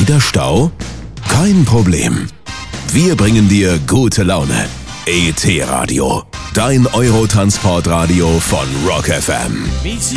Wieder Stau? Kein Problem. Wir bringen dir gute Laune. ET Radio, dein Eurotransportradio von Rock FM.